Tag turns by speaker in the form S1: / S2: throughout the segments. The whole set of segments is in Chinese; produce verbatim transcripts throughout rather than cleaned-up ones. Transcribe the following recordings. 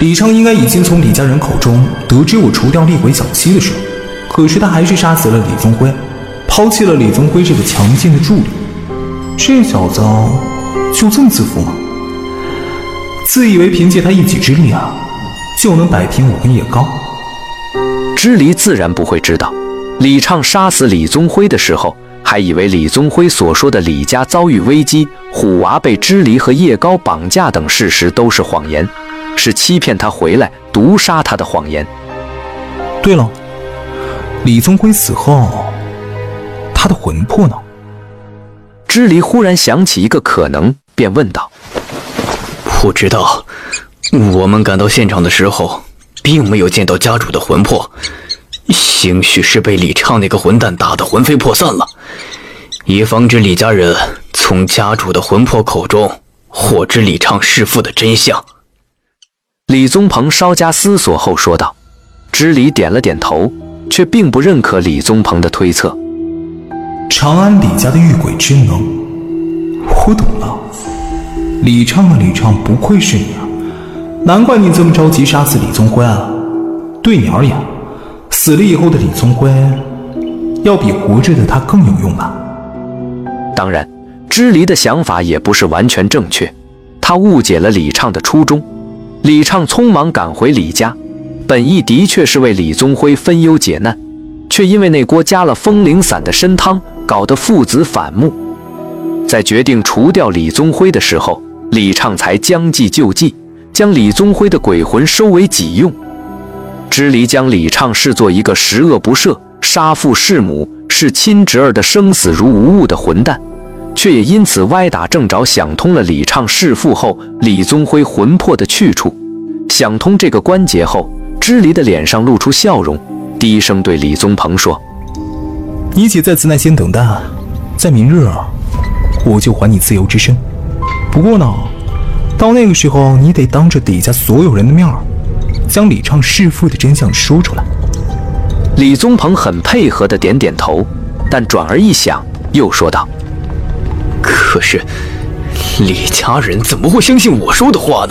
S1: 李昌应该已经从李家人口中得知我除掉厉鬼小七的事，可是他还是杀死了李宗辉，抛弃了李宗辉这个强劲的助理。这小子就这么自负吗？自以为凭借他一己之力啊，就能摆平我跟叶高。
S2: 支离自然不会知道，李畅杀死李宗辉的时候，还以为李宗辉所说的李家遭遇危机、虎娃被支离和叶高绑架等事实都是谎言，是欺骗他回来毒杀他的谎言。
S1: 对了，李宗辉死后，他的魂魄呢？
S2: 支离忽然想起一个可能，便问道：
S3: 不知道，我们赶到现场的时候，并没有见到家主的魂魄，兴许是被李畅那个混蛋打得魂飞魄散了，以防止李家人从家主的魂魄口中获知李畅弑父的真相。
S2: 李宗鹏稍加思索后说道。支离点了点头，却并不认可李宗鹏的推测。
S1: 长安李家的御鬼之能，我懂了。李畅啊李畅，不愧是你啊，难怪你这么着急杀死李宗辉啊。对你而言，死了以后的李宗辉要比活着的他更有用吧？
S2: 当然，支离的想法也不是完全正确，他误解了李畅的初衷。李畅匆忙赶回李家，本意的确是为李宗辉分忧解难，却因为那锅加了风铃散的参汤，搞得父子反目。在决定除掉李宗辉的时候，李畅才将计就计，将李宗辉的鬼魂收为己用。支离将李畅视作一个十恶不赦、杀父弑母、视亲侄儿的生死如无物的混蛋，却也因此歪打正着想通了李畅弑父后李宗辉魂魄的去处。想通这个关节后，支离的脸上露出笑容，低声对李宗鹏说：
S1: 你且在此耐心等待，在明日我就还你自由之身。不过呢，到那个时候你得当着李家所有人的面将李畅弑父的真相说出来。
S2: 李宗鹏很配合地点点头，但转而一想，又说道：
S3: 可是李家人怎么会相信我说的话呢？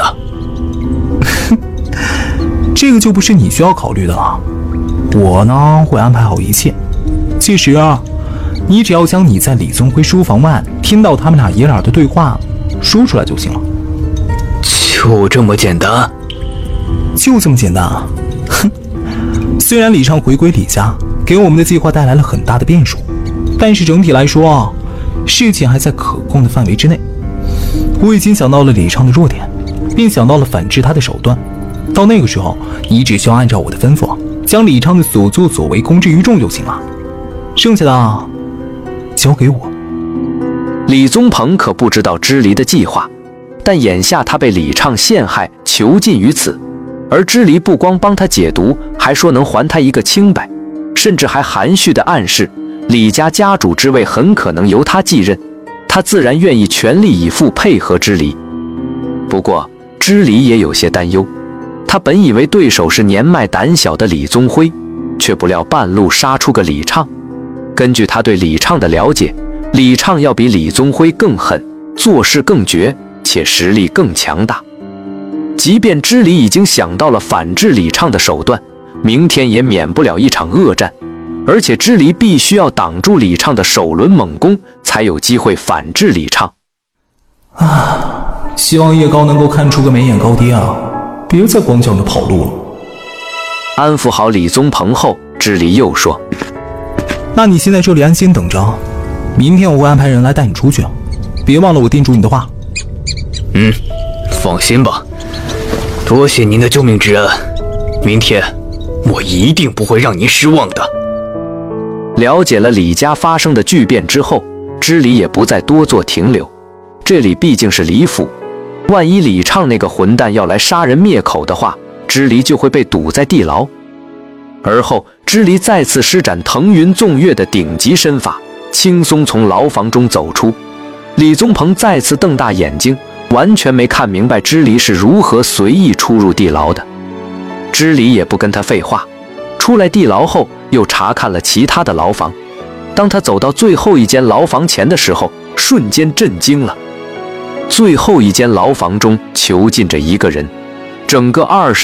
S1: 这个就不是你需要考虑的了。我呢会安排好一切，届时啊，你只要将你在李宗辉书房外听到他们俩爷俩的对话说出来就行了。
S3: 就这么简单？
S1: 就这么简单啊！哼，虽然李畅回归李家给我们的计划带来了很大的变数，但是整体来说啊，事情还在可控的范围之内。我已经想到了李畅的弱点，并想到了反制他的手段。到那个时候，你只需要按照我的吩咐，将李畅的所作所为公之于众就行了。剩下的啊，交给我。
S2: 李宗鹏可不知道支离的计划，但眼下他被李畅陷害，囚禁于此。而支离不光帮他解毒，还说能还他一个清白，甚至还含蓄地暗示李家家主之位很可能由他继任，他自然愿意全力以赴配合支离。不过支离也有些担忧，他本以为对手是年迈胆小的李宗辉，却不料半路杀出个李畅。根据他对李畅的了解，李畅要比李宗辉更狠，做事更绝，且实力更强大。即便支离已经想到了反制李畅的手段，明天也免不了一场恶战，而且支离必须要挡住李畅的首轮猛攻，才有机会反制李畅。
S1: 啊，希望叶高能够看出个眉眼高低啊，别再光叫着跑路了。
S2: 安抚好李宗鹏后，支离又说：
S1: 那你先在这里安心等着，明天我会安排人来带你出去，别忘了我叮嘱你的话。
S3: 嗯，放心吧，多谢您的救命之恩，明天我一定不会让您失望的。
S2: 了解了李家发生的巨变之后，支离也不再多做停留，这里毕竟是李府，万一李畅那个混蛋要来杀人灭口的话，支离就会被堵在地牢。而后支离再次施展腾云纵跃的顶级身法，轻松从牢房中走出。李宗鹏再次瞪大眼睛，完全没看明白支离是如何随意出入地牢的。支离也不跟他废话，出来地牢后又查看了其他的牢房。当他走到最后一间牢房前的时候，瞬间震惊了。最后一间牢房中囚禁着一个人，整个二十